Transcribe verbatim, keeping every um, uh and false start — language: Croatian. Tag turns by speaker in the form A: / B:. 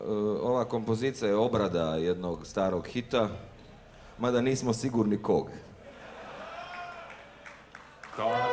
A: ova kompozicija je obrada jednog starog hita, mada nismo sigurni kog.
B: Kao